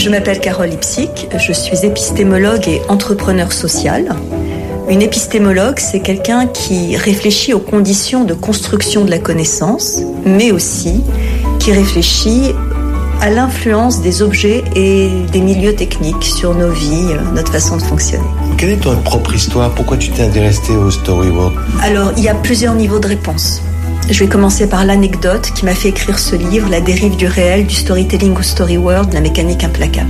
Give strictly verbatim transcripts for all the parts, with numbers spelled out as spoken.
Je m'appelle Carole Lipsick, je suis épistémologue et entrepreneur social. Une épistémologue, c'est quelqu'un qui réfléchit aux conditions de construction de la connaissance, mais aussi qui réfléchit à l'influence des objets et des milieux techniques sur nos vies, notre façon de fonctionner. Quelle est ton propre histoire? Pourquoi tu t'es intéressée au story world? Alors, il y a plusieurs niveaux de réponse. Je vais commencer par l'anecdote qui m'a fait écrire ce livre, La dérive du réel, du storytelling au story world, la mécanique implacable.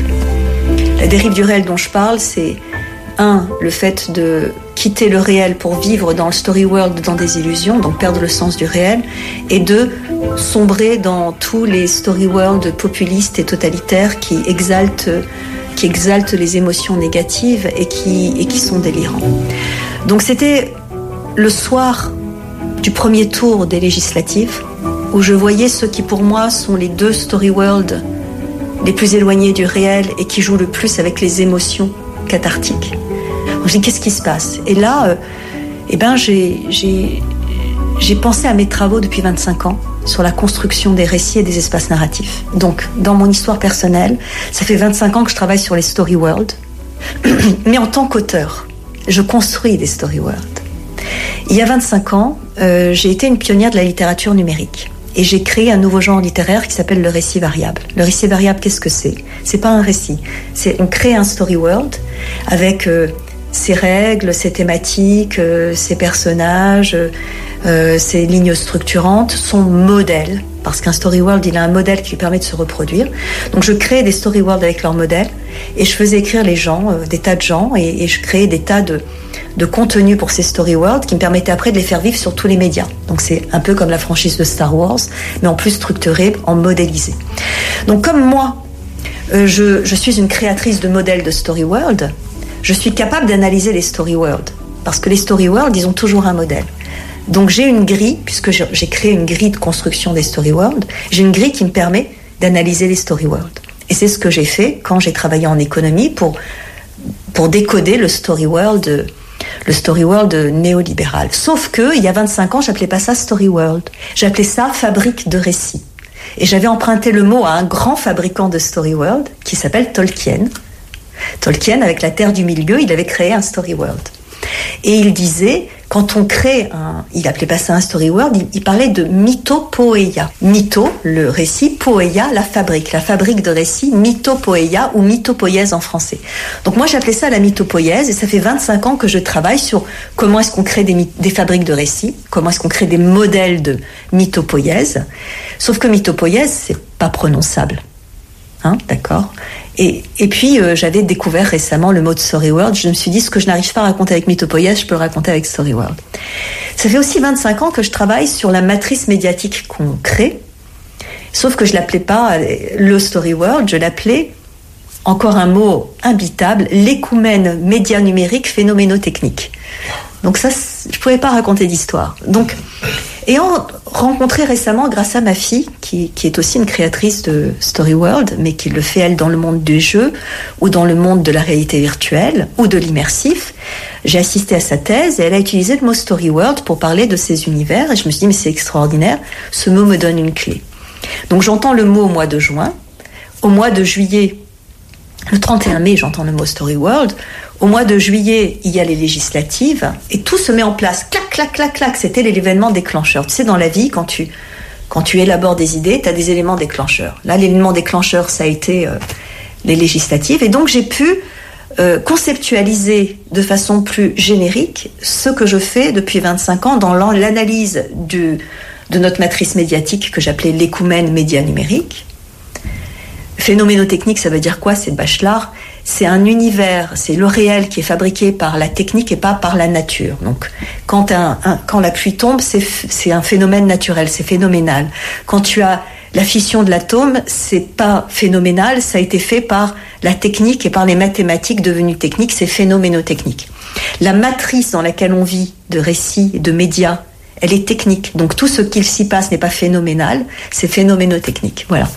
La dérive du réel dont je parle, c'est un, le fait de quitter le réel pour vivre dans le story world, dans des illusions, donc perdre le sens du réel, et deux, sombrer dans tous les story world populistes et totalitaires qui exaltent, qui exaltent les émotions négatives et qui, et qui sont délirants. Donc c'était le soir du premier tour des législatives, où je voyais ceux qui pour moi sont les deux story world les plus éloignés du réel et qui jouent le plus avec les émotions cathartiques. Donc, je dis qu'est-ce qui se passe? Et là, euh, eh ben, j'ai, j'ai, j'ai pensé à mes travaux depuis vingt-cinq ans sur la construction des récits et des espaces narratifs. Donc, dans mon histoire personnelle, ça fait vingt-cinq ans que je travaille sur les story world, mais en tant qu'auteur, je construis des story world. Il y a vingt-cinq ans, euh, j'ai été une pionnière de la littérature numérique. Et j'ai créé un nouveau genre littéraire qui s'appelle le récit variable. Le récit variable, qu'est-ce que c'est? C'est pas un récit. C'est, on crée un story world avec euh, ses règles, ses thématiques, euh, ses personnages, euh, ses lignes structurantes, son modèle. Parce qu'un story world, il a un modèle qui lui permet de se reproduire. Donc je créais des story world avec leur modèle et je faisais écrire les gens, euh, des tas de gens, et, et je créais des tas de de contenu pour ces story world qui me permettaient après de les faire vivre sur tous les médias. Donc c'est un peu comme la franchise de Star Wars, mais en plus structuré, en modélisé. Donc comme moi, euh, je, je suis une créatrice de modèles de story world, je suis capable d'analyser les story world, parce que les story world, ils ont toujours un modèle. Donc j'ai une grille, puisque j'ai créé une grille de construction des story world, j'ai une grille qui me permet d'analyser les story world. Et c'est ce que j'ai fait quand j'ai travaillé en économie pour, pour décoder le story world le story world néolibéral. Sauf que, il y a vingt-cinq ans, j'appelais pas ça story world. J'appelais ça fabrique de récits. Et j'avais emprunté le mot à un grand fabricant de story world qui s'appelle Tolkien. Tolkien, avec la Terre du Milieu, il avait créé un story world. Et il disait, quand on crée un, il appelait pas ça un story world, il, il parlait de mythopoeia. Mytho, le récit, poeia, la fabrique. La fabrique de récits, mythopoeia ou mythopoïèse en français. Donc moi j'appelais ça la mythopoïèse et ça fait vingt-cinq ans que je travaille sur comment est-ce qu'on crée des, des fabriques de récits, comment est-ce qu'on crée des modèles de mythopoïèse. Sauf que mythopoïèse, c'est pas prononçable. Hein, d'accord. Et, et puis, euh, j'avais découvert récemment le mot de story world. Je me suis dit, ce que je n'arrive pas à raconter avec mythopoïèse, je peux le raconter avec story world. Ça fait aussi vingt-cinq ans que je travaille sur la matrice médiatique qu'on crée. Sauf que je l'appelais pas le story world, je l'appelais, encore un mot imbitable, l'écoumène média numérique phénoménotechnique. Donc ça, je pouvais pas raconter d'histoire. Donc, ayant rencontré récemment, grâce à ma fille, qui, qui est aussi une créatrice de Story World, mais qui le fait, elle, dans le monde du jeu, ou dans le monde de la réalité virtuelle, ou de l'immersif, j'ai assisté à sa thèse, et elle a utilisé le mot Story World pour parler de ces univers, et je me suis dit, mais c'est extraordinaire, ce mot me donne une clé. Donc j'entends le mot au mois de juin, au mois de juillet, le trente et un mai, j'entends le mot Story World. Au mois de juillet, il y a les législatives et tout se met en place. Clac, clac, clac, clac. C'était l'élément déclencheur. Tu sais, dans la vie, quand tu, quand tu élabores des idées, tu as des éléments déclencheurs. Là, l'élément déclencheur, ça a été euh, les législatives. Et donc, j'ai pu euh, conceptualiser de façon plus générique ce que je fais depuis vingt-cinq ans dans l'analyse du, de notre matrice médiatique que j'appelais l'écoumène média numérique. Phénoménotechnique, ça veut dire quoi? C'est le Bachelard. C'est un univers, c'est le réel qui est fabriqué par la technique et pas par la nature. Donc, quand, un, un, quand la pluie tombe, c'est, c'est un phénomène naturel, c'est phénoménal. Quand tu as la fission de l'atome, c'est pas phénoménal, ça a été fait par la technique et par les mathématiques devenues techniques, c'est phénoménotechnique. La matrice dans laquelle on vit de récits, de médias, elle est technique. Donc, tout ce qu'il s'y passe n'est pas phénoménal, c'est phénoménotechnique. Voilà.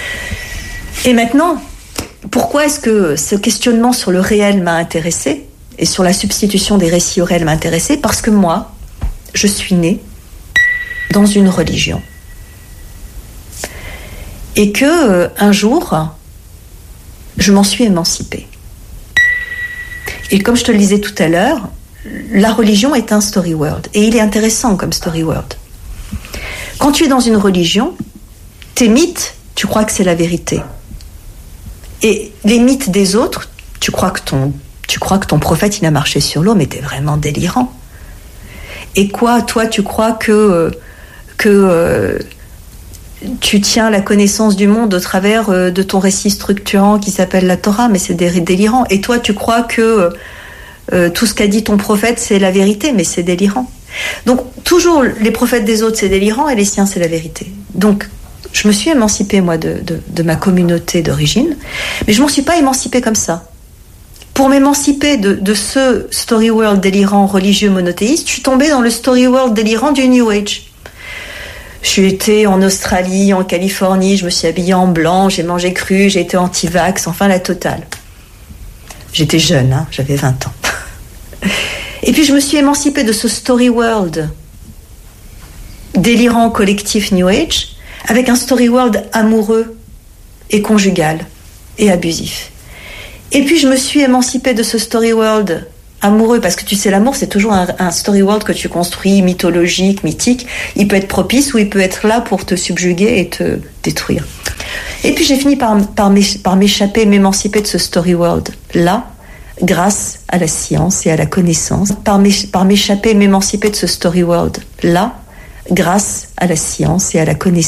Et maintenant, pourquoi est-ce que ce questionnement sur le réel m'a intéressée et sur la substitution des récits au réel m'a intéressée? Parce que moi, je suis née dans une religion. Et que, euh, un jour, je m'en suis émancipée. Et comme je te le disais tout à l'heure, la religion est un story world. Et il est intéressant comme story world. Quand tu es dans une religion, tes mythes, tu crois que c'est la vérité. Et les mythes des autres, tu crois que ton, tu crois que ton prophète, il a marché sur l'eau, mais t'es vraiment délirant. Et quoi, toi, tu crois que, que euh, tu tiens la connaissance du monde au travers euh, de ton récit structurant qui s'appelle la Torah, mais c'est délirant. Et toi, tu crois que euh, tout ce qu'a dit ton prophète, c'est la vérité, mais c'est délirant. Donc, toujours, les prophètes des autres, c'est délirant, et les siens, c'est la vérité. Donc, je me suis émancipée, moi, de, de, de ma communauté d'origine, mais je ne m'en suis pas émancipée comme ça. Pour m'émanciper de, de ce story world délirant religieux monothéiste, je suis tombée dans le story world délirant du New Age. Je suis été en Australie, en Californie, je me suis habillée en blanc, j'ai mangé cru, j'ai été anti-vax, enfin la totale. J'étais jeune, hein, j'avais vingt ans. Et puis je me suis émancipée de ce story world délirant collectif New Age, avec un story world amoureux et conjugal et abusif. Et puis je me suis émancipée de ce story world amoureux, parce que tu sais, l'amour, c'est toujours un, un story world que tu construis, mythologique, mythique. Il peut être propice ou il peut être là pour te subjuguer et te détruire. Et puis j'ai fini par, par, par m'échapper, m'émanciper de ce story world-là, grâce à la science et à la connaissance. Par, par m'échapper, m'émanciper de ce story world-là, grâce à la science et à la connaissance.